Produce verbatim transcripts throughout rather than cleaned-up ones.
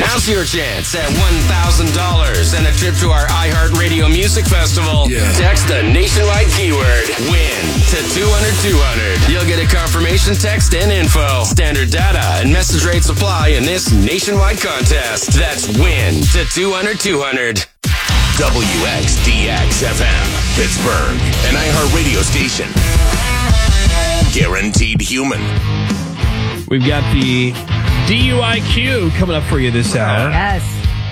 Now's your chance at one thousand dollars and a trip to our iHeartRadio Music Festival. Yeah. Text the nationwide keyword WIN to two hundred two hundred. You'll get a confirmation text and info. Standard data and message rates apply in this nationwide contest. That's WIN to two hundred two hundred. W X D X F M, Pittsburgh, an iHeartRadio station. Guaranteed human. We've got the D U I Q coming up for you this hour. Yes.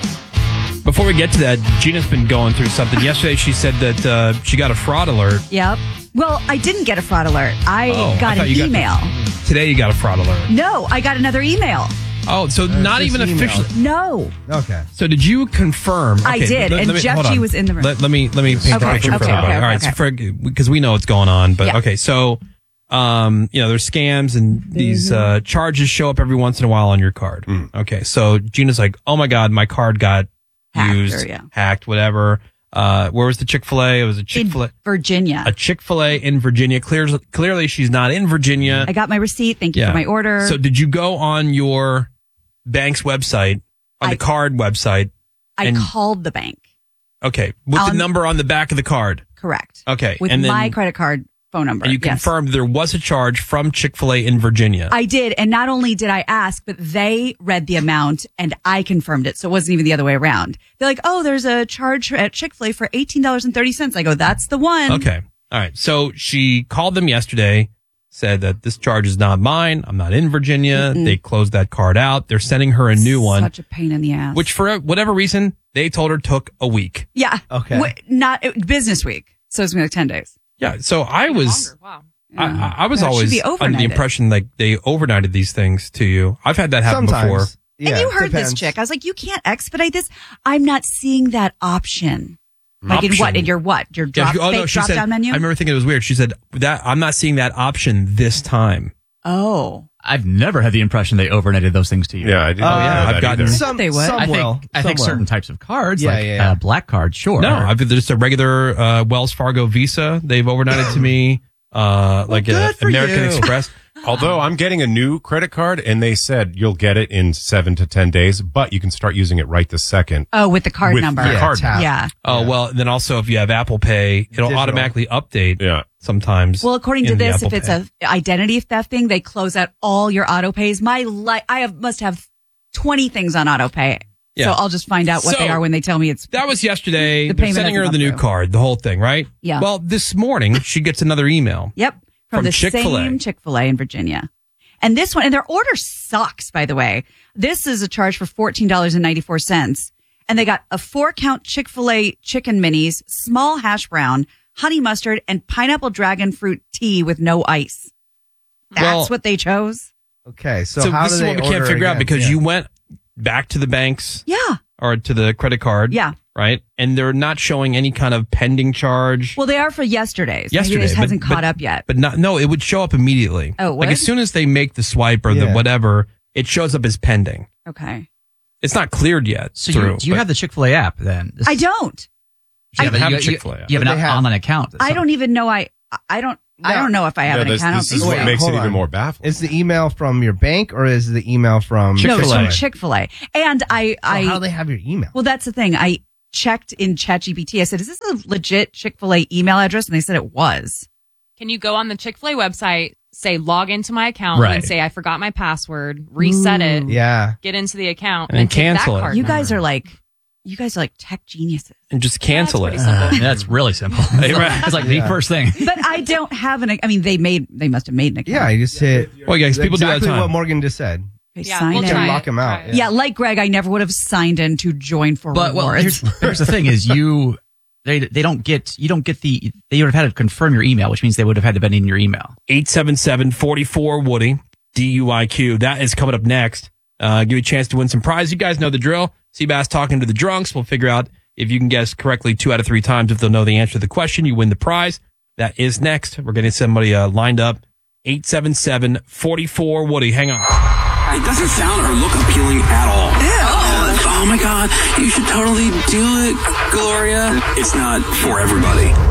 Before we get to that, Gina's been going through something. Yesterday, she said that uh, she got a fraud alert. Yep. Well, I didn't get a fraud alert. I Oh, got I an thought you email. Got the, today, you got a fraud alert. No, I got another email. Oh, so Uh, not just even email. officially. No. Okay. So did you confirm? I okay, did, let- and let me- Jeff hold G on. was in the room. Let, let me let me paint Okay, the picture okay, for everybody. okay, All right, okay. so for because we know what's going on, but Yeah. okay, so um, you know, there's scams and these Mm-hmm. uh, charges show up every once in a while on your card. Okay, so Gina's like, oh my god, my card got Hacked, used, or, yeah. hacked, whatever. Uh, where was the Chick-fil-A? It was a In Chick-fil-A. Virginia. A Chick-fil-A in Virginia. Clearly, clearly she's not in Virginia. I got my receipt. Thank you Yeah. for my order. So did you go on your bank's website, on I- the card website? I and- called the bank. Okay, with the On- number on the back of the card. Correct. Okay, With and then- my credit card phone number. And you Yes. confirmed there was a charge from Chick-fil-A in Virginia. I did. And not only did I ask, but they read the amount and I confirmed it. So it wasn't even the other way around. They're like, oh, there's a charge at Chick-fil-A for eighteen dollars and thirty cents. I go, that's the one. Okay. All right. So she called them yesterday, said that this charge is not mine. I'm not in Virginia. Mm-mm. They closed that card out. They're sending her a new one, Such a pain in the ass. which for whatever reason, they told her took a week. Yeah. Okay. W- not uh, business week. So it's going to be like ten days. Yeah. So I was, Wow. I, I, I was That should always be under the overnighted. impression like they overnighted these things to you. I've had that happen Sometimes. before. Yeah, and you heard depends. this chick. I was like, you can't expedite this. I'm not seeing that option. Like in what? Option. In your what? Your Yeah, drop, she- oh, no, fake she drop said, down menu? I remember thinking it was weird. She said that I'm not seeing that option this time. Oh. I've never had the impression they overnighted those things to you. Yeah, I didn't Oh, know yeah, that I've gotten- either. Some, They would. some I think, will. I think Some will. certain types of cards, Yeah, like yeah, yeah. Uh, black card, sure. No, I've just a regular uh, Wells Fargo Visa. They've overnighted to me, uh, like a good for American you. Express. Although I'm getting a new credit card, and they said you'll get it in seven to ten days, but you can start using it right this second. Oh, with the card With number. the Yeah, card tap. Yeah. Oh well, then also if you have Apple Pay, it'll Digital. automatically update. Yeah. Sometimes. Well, according to in the this, if Apple it's Pay. a identity theft thing, they close out all your auto pays. My li- I have must have twenty things on auto pay. Yeah. So I'll just find out what So- they are when they tell me it's That was yesterday. The They're payment sending her hasn't the gone new through. card, the whole thing, right? Yeah. Well, this morning she gets another email. Yep. From, From the Chick-fil-A. same Chick-fil-A in Virginia. And this one, and their order sucks, by the way. This is a charge for fourteen dollars and ninety-four cents. And they got a four count Chick-fil-A chicken minis, small hash brown, honey mustard, and pineapple dragon fruit tea with no ice. That's Well- what they chose. Okay, so, So, how this do is they what we can't order figure out again? because Yeah. you went back to the banks Yeah. or to the credit card. Yeah. Right? And they're not showing any kind of pending charge. Well, they are for yesterday's. Yesterday, Maybe it just but- hasn't but- caught up yet. But not, no, it would show up immediately. Oh, it like would? as soon as they make the swipe or the Yeah. whatever, it shows up as pending. Okay. It's not cleared yet. So through, you, do you but have the Chick-fil-A app then? This- I don't. you have, I a- have you, a you- Chick-fil-A app. You have But an they have- online account. I don't even know. I, I don't, I No. don't know if I have Yeah, an this, account. I don't this think is so. what makes Hold it even on. more baffling. Is the email from your bank or is the email from No, it's Chick-fil-A. from Chick-fil-A. And I, So I, how do they have your email? well, that's the thing. I checked in ChatGPT. I said, is this a legit Chick-fil-A email address? And they said it was. Can you go on the Chick-fil-A website, say log into my account, Right. and say I forgot my password, reset it, yeah. get into the account, And then and, take cancel that it. card You number. guys are like, you guys are like tech geniuses. And just cancel That's it. pretty Uh, that's really simple. It's like the first thing. But I don't have an, I mean, they made, they must have made an account. Yeah, you just hit. Well, yeah, 'cause people do that all the exactly time. what Morgan just said. Okay, Yeah, sign we'll in. try lock it. them out. Try it. Yeah, like Greg, I never would have signed in to join for But well, rewards. here's, here's the thing: is you they they don't get you don't get the they would have had to confirm your email, which means they would have had to been in your email. eight seven seven, four four, Woody, D U I Q. That is coming up next. Uh, give you a chance to win some prize. You guys know the drill. Seabass talking to the drunks. We'll figure out if you can guess correctly two out of three times. If they'll know the answer to the question, you win the prize. That is next. We're getting somebody uh, lined up. eight seven seven, four four, Woody. Hang on. It doesn't sound or look appealing at all. Oh, oh my God, you should totally do it, Gloria. It's not for everybody.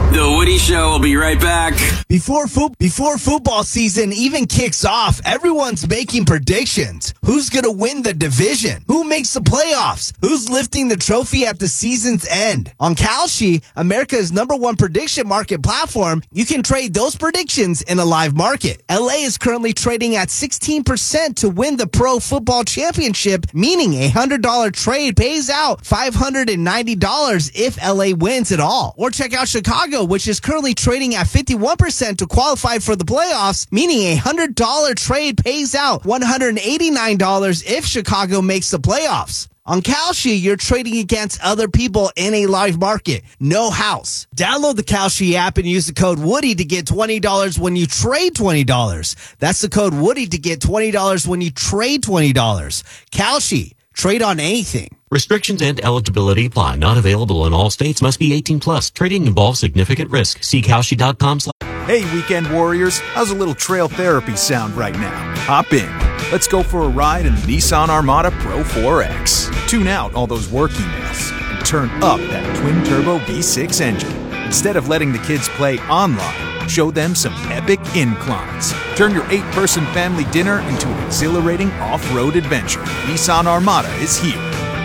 The Woody Show will be right back. Before fo- before football season even kicks off, everyone's making predictions. Who's going to win the division? Who makes the playoffs? Who's lifting the trophy at the season's end? On Kalshi, America's number one prediction market platform, you can trade those predictions in a live market. L A is currently trading at sixteen percent to win the Pro Football Championship, meaning a one hundred dollars trade pays out five hundred ninety dollars if L A wins it all. Or check out Chicago, which is currently trading at fifty-one percent to qualify for the playoffs, meaning a one hundred dollars trade pays out one hundred eighty-nine dollars if Chicago makes the playoffs. On Kalshi, you're trading against other people in a live market. No house. Download the Kalshi app and use the code Woody to get twenty dollars when you trade twenty dollars. That's the code Woody to get twenty dollars when you trade twenty dollars. Kalshi. Trade on anything. Restrictions and eligibility apply. Not available in all states. Must be eighteen plus. Trading involves significant risk. See Kalshi dot com. Hey, weekend warriors. How's a little trail therapy sound right now? Hop in. Let's go for a ride in the Nissan Armada Pro four X. Tune out all those work emails and turn up that twin-turbo V six engine. Instead of letting the kids play online, show them some epic inclines. Turn your eight-person family dinner into an exhilarating off-road adventure. Nissan Armada is here.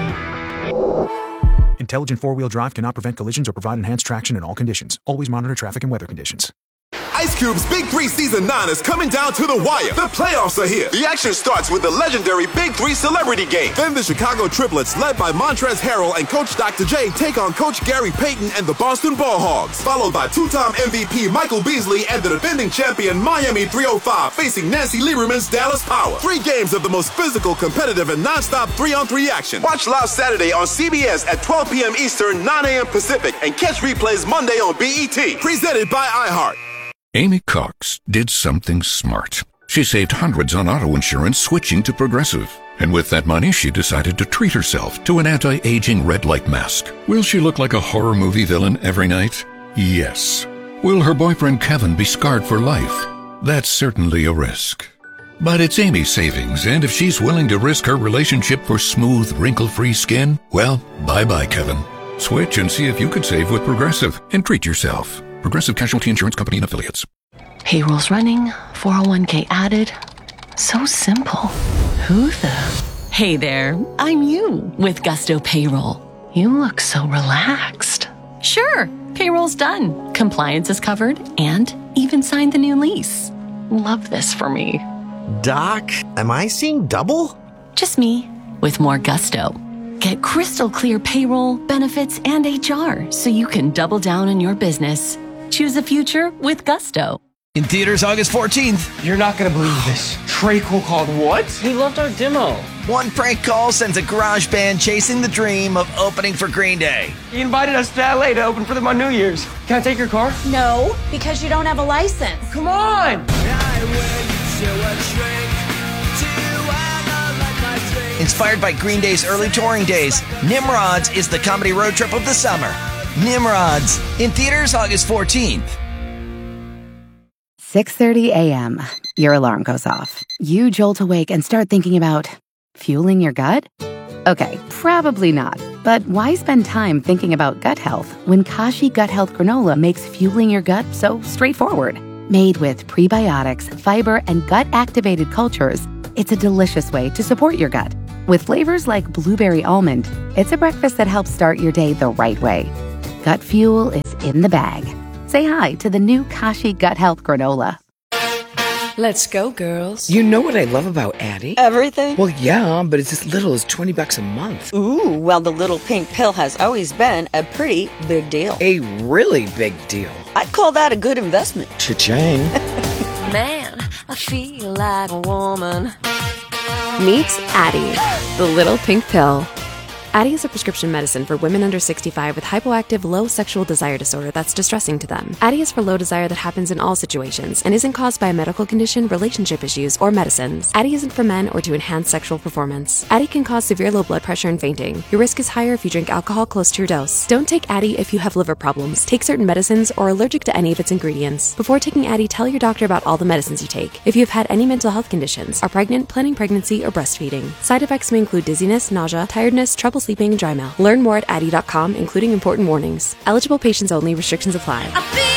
Intelligent four-wheel drive cannot prevent collisions or provide enhanced traction in all conditions. Always monitor traffic and weather conditions. Ice Cube's Big Three Season nine is coming down to the wire. The playoffs are here. The action starts with the legendary Big Three Celebrity Game. Then the Chicago Triplets, led by Montrezl Harrell and Coach Doctor J, take on Coach Gary Payton and the Boston Ball Hogs. Followed by two-time M V P Michael Beasley and the defending champion Miami three oh five facing Nancy Lieberman's Dallas Power. Three games of the most physical, competitive, and non-stop three-on-three action. Watch live Saturday on C B S at twelve p.m. Eastern, nine a.m. Pacific, and catch replays Monday on B E T. Presented by iHeart. Amy Cox did something smart. She saved hundreds on auto insurance switching to Progressive. And with that money, she decided to treat herself to an anti-aging red light mask. Will she look like a horror movie villain every night? Yes. Will her boyfriend Kevin be scarred for life? That's certainly a risk. But it's Amy's savings, and if she's willing to risk her relationship for smooth, wrinkle-free skin, well, bye-bye, Kevin. Switch and see if you could save with Progressive and treat yourself. Progressive Casualty Insurance Company and Affiliates. Payroll's running, four oh one k added. So simple. Who the? Hey there, I'm you with Gusto Payroll. You look so relaxed. Sure, payroll's done. Compliance is covered and even signed the new lease. Love this for me. Doc, am I seeing double? Just me with more gusto. Get crystal clear payroll, benefits, and H R so you can double down on your business. Choose a future with Gusto. In theaters August fourteenth. You're not going to believe this. Trey Cole called what? He loved our demo. One prank call sends a garage band chasing the dream of opening for Green Day. He invited us to L A to open for them on New Year's. Can I take your car? No, because you don't have a license. Come on! Inspired by Green Day's early touring days, Nimrods is the comedy road trip of the summer. Nimrods, in theaters August fourteenth. six thirty a.m. Your alarm goes off. You jolt awake and start thinking about fueling your gut? Okay, probably not. But why spend time thinking about gut health when Kashi Gut Health Granola makes fueling your gut so straightforward? Made with prebiotics, fiber, and gut-activated cultures, it's a delicious way to support your gut. With flavors like blueberry almond, it's a breakfast that helps start your day the right way. Gut fuel is in the bag. Say hi to the new Kashi Gut Health Granola. Let's go, girls. You know what I love about Addie? Everything? Well, yeah, but it's as little as twenty bucks a month. Ooh, well, the little pink pill has always been a pretty big deal. A really big deal. I'd call that a good investment. Cha-ching. Man, I feel like a woman. Meet Addie, the little pink pill. Addie is a prescription medicine for women under sixty-five with hypoactive low sexual desire disorder that's distressing to them. Addie is for low desire that happens in all situations and isn't caused by a medical condition, relationship issues, or medicines. Addie isn't for men or to enhance sexual performance. Addie can cause severe low blood pressure and fainting. Your risk is higher if you drink alcohol close to your dose. Don't take Addie if you have liver problems, take certain medicines, or are allergic to any of its ingredients. Before taking Addie, tell your doctor about all the medicines you take. If you have had any mental health conditions, are pregnant, planning pregnancy, or breastfeeding. Side effects may include dizziness, nausea, tiredness, trouble sleeping, dry mouth. Learn more at addy dot com, including important warnings. Eligible patients only. Restrictions apply.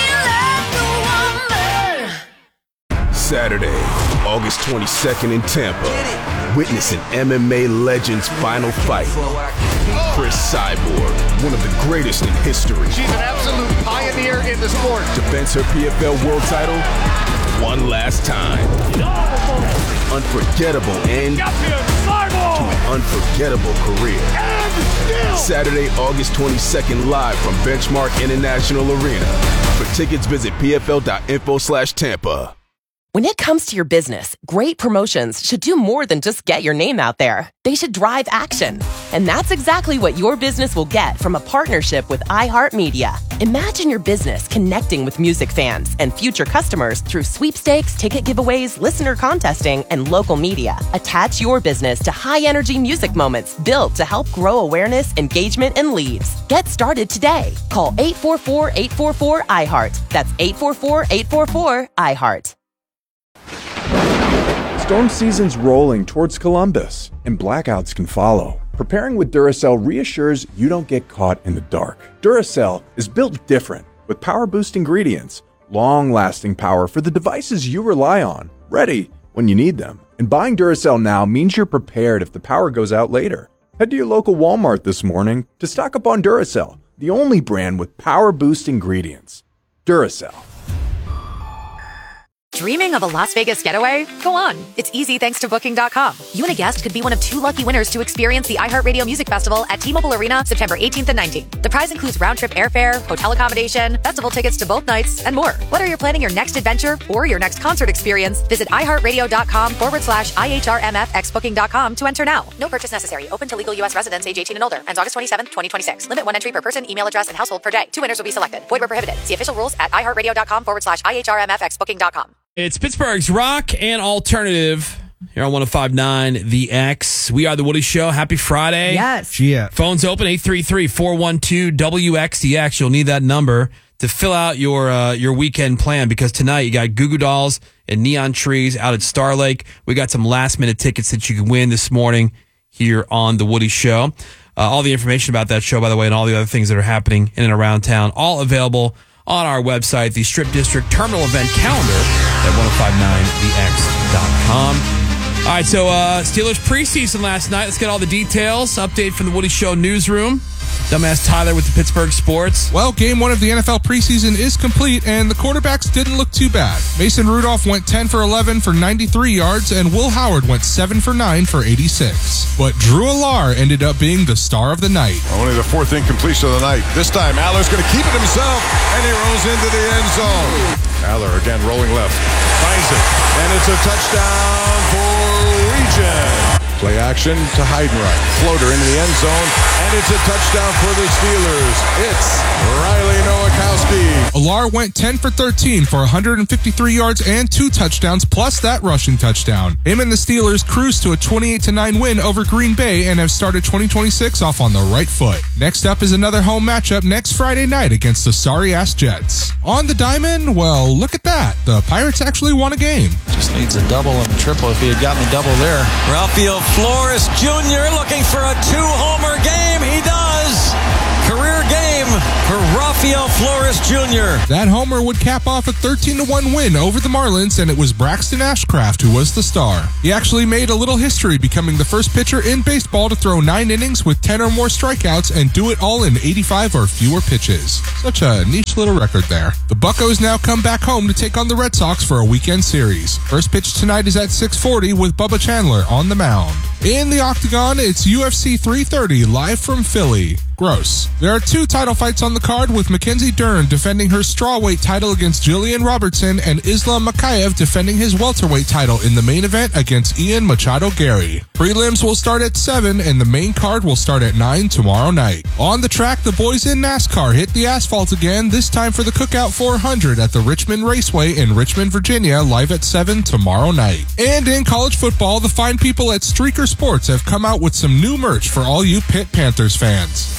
Saturday, August twenty-second in Tampa. Witness an M M A legend's final fight. Chris Cyborg, one of the greatest in history. She's an absolute pioneer in the sport. Defends her P F L world title one last time. Unforgettable end to an unforgettable career. Saturday, August twenty-second, live from Benchmark International Arena. For tickets, visit p f l dot info slash Tampa. When it comes to your business, great promotions should do more than just get your name out there. They should drive action. And that's exactly what your business will get from a partnership with iHeartMedia. Imagine your business connecting with music fans and future customers through sweepstakes, ticket giveaways, listener contesting, and local media. Attach your business to high-energy music moments built to help grow awareness, engagement, and leads. Get started today. Call eight four four, eight four four, I heart. That's eight four four, eight four four, I heart. Storm season's rolling towards Columbus, and blackouts can follow. Preparing with Duracell reassures you don't get caught in the dark. Duracell is built different, with power-boost ingredients, long-lasting power for the devices you rely on, ready when you need them. And buying Duracell now means you're prepared if the power goes out later. Head to your local Walmart this morning to stock up on Duracell, the only brand with power-boost ingredients. Duracell. Dreaming of a Las Vegas getaway? Go on. It's easy thanks to Booking dot com. You and a guest could be one of two lucky winners to experience the iHeartRadio Music Festival at T-Mobile Arena September eighteenth and nineteenth. The prize includes round-trip airfare, hotel accommodation, festival tickets to both nights, and more. Whether you're planning your next adventure or your next concert experience, visit iHeartRadio.com forward slash IHRMF Booking dot com to enter now. No purchase necessary. Open to legal U S residents age eighteen and older. Ends August twenty-seventh, twenty twenty-six. Limit one entry per person, email address, and household per day. Two winners will be selected. Void where prohibited. See official rules at iHeartRadio.com forward slash IHRMF Booking dot com. It's Pittsburgh's Rock and Alternative here on one oh five point nine The X. We are The Woody Show. Happy Friday. Yes. Yeah. Phones open, eight three three, four one two, W X D X. You'll need that number to fill out your uh, your weekend plan, because tonight you got Goo Goo Dolls and Neon Trees out at Star Lake. We got some last-minute tickets that you can win this morning here on The Woody Show. Uh, all the information about that show, by the way, and all the other things that are happening in and around town, all available on our website, the Strip District Terminal Event Calendar at ten fifty-nine the x dot com. All right, so uh, Steelers preseason last night. Let's get all the details. Update from the Woody Show newsroom. Dumbass Tyler with the Pittsburgh Sports. Well, game one of the N F L preseason is complete, and the quarterbacks didn't look too bad. Mason Rudolph went ten for eleven for ninety-three yards, and Will Howard went seven for nine for eighty-six. But Drew Allar ended up being the star of the night. Only the fourth incompletion of the night. This time, Aller's going to keep it himself, and he rolls into the end zone. Aller again rolling left, finds it, and it's a touchdown for Region. Play action to Heidenreich. Floater into the end zone, and it's a touchdown for the Steelers. It's Riley Nowakowski. Allar went ten for thirteen for one hundred fifty-three yards and two touchdowns, plus that rushing touchdown. Him and the Steelers cruised to a twenty-eight to nine win over Green Bay and have started twenty twenty-six off on the right foot. Next up is another home matchup next Friday night against the sorry-ass Jets. On the diamond, well, look at that. The Pirates actually won a game. Just needs a double and a triple if he had gotten a double there. Rafael Flores Junior looking for a two-homer game. He does. Career game for Rafael Flores Junior That homer would cap off a thirteen to one win over the Marlins, and it was Braxton Ashcraft who was the star. He actually made a little history, becoming the first pitcher in baseball to throw nine innings with ten or more strikeouts and do it all in eighty-five or fewer pitches. Such a niche little record there. The Buccos now come back home to take on the Red Sox for a weekend series. First pitch tonight is at six forty with Bubba Chandler on the mound. In the Octagon, it's U F C three thirty live from Philly. Gross. There are two title fights on the card, with Mackenzie Dern defending her strawweight title against Jillian Robertson and Islam Makhachev defending his welterweight title in the main event against Ian Machado Gary. Prelims will start at seven and the main card will start at nine tomorrow night. On the track, the boys in NASCAR hit the asphalt again, this time for the Cookout four hundred at the Richmond Raceway in Richmond, Virginia, live at seven tomorrow night. And in college football, the fine people at Streaker Sports have come out with some new merch for all you Pitt Panthers fans. They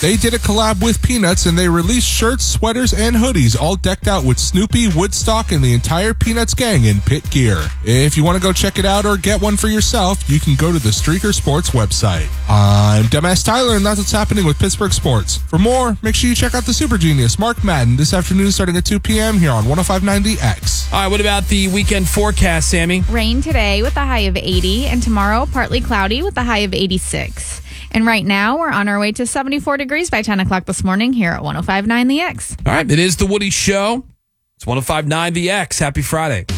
They did a collab with Peanuts, and they released shirts, sweaters, and hoodies, all decked out with Snoopy, Woodstock, and the entire Peanuts gang in pit gear. If you want to go check it out or get one for yourself, you can go to the Streaker Sports website. I'm Dumbass Tyler, and that's what's happening with Pittsburgh sports. For more, make sure you check out the Super Genius, Mark Madden, this afternoon starting at two p.m. here on one oh five point nine The X. All right, what about the weekend forecast, Sammy? Rain today with a high of eighty, and tomorrow partly cloudy with a high of eighty-six. And right now, we're on our way to seventy-four degrees by ten o'clock this morning here at one oh five point nine The X. All right, it is the Woody Show. It's one oh five point nine The X. Happy Friday.